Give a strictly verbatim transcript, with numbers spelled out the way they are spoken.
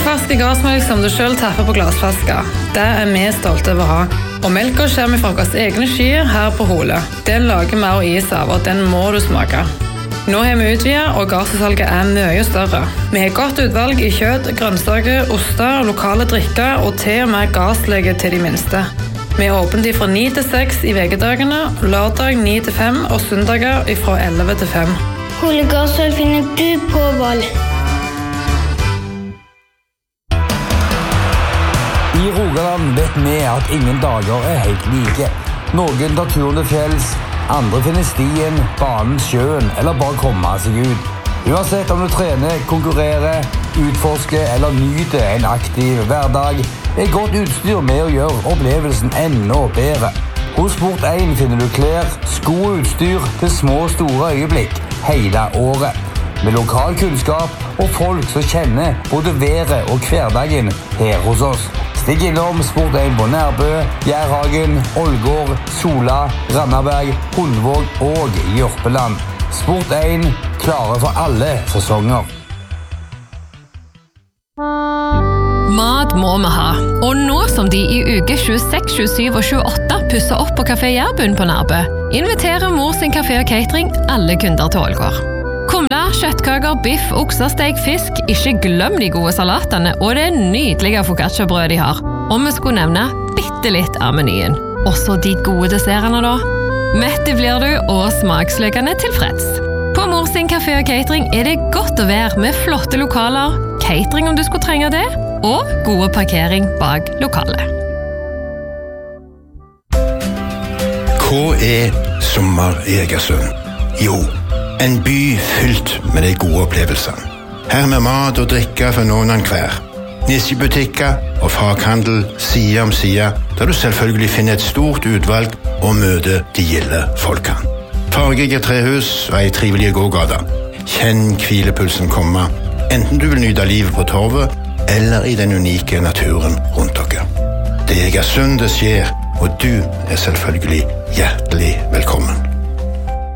ferske gassmelk som du selv tapper på glassflasker. Det er vi stolte over å ha. Og melka kommer fra våre egne skyer her på Hole. Den lager vi også is av, og den må du smake. Nå har vi utvidet, og gasssalget er mye større. Vi har godt utvalg i kjøtt, grønnsaker, oster, lokale drikker og til og med gasslege til de minste. Vi er åpent fra ni til seks i vekedagene, lørdag ni til fem og søndager fra elleve til fem. Hole Gasssalg finner du på Val. I Rogaland vet vi at ingen dager er helt like. Noen tar turen til fjells, andre finner stien, banen, sjøen eller bare kommer seg ut. Uansett om du trener, konkurrerer, utforsker eller nyter en aktiv hverdag, er godt utstyr med å gjøre opplevelsen enda bedre. Hos Sport én finner du klær, sko og utstyr til små og store øyeblikk hele året. Med lokal kunnskap og folk som kjenner både været og hverdagen her hos oss. Stikk innom Sport én på Nærbø, Gjærhagen, Ålgård, Sola, Randaberg, Hundvåg og Jørpeland. Sport én klarer for alle sesonger. Mat må vi ha, og nå som de i uke tjueseks, tjuesju og tjueåtte pusser opp på Kafé Jærbund på Nærbø, inviterer Mor sin kafé og catering alle kunder til Ålgård. Kumle, kjøttkaker, biff, oksesteg, fisk, ikke glem de gode salatene og det nydelige focaccia-brød de har. Og vi skulle nevne bitte litt av menyen. Også de gode dessertene da. Mette blir du og smaksløkende tilfreds. På Mor sin kafé og catering er det godt å være med flotte lokaler, catering om du skulle trenge det, og gode parkering bak lokalet. Hva er sommer i Egersund? Jo, en by fylt med de gode opplevelsene. Her med mat og drikke for noen av hver. Nisjebutikker og faghandel side om side, der du selvfølgelig finner et stort utvalg og møter de gilde folkene. Fargige trehus og ei trivelig gågata. Kjenn hvilepulsen komme, enten du vil nyte livet på torvet, eller i den unike naturen rundt dere. Det er Egersund det skjer, og du er selvfølgelig hjertelig velkommen.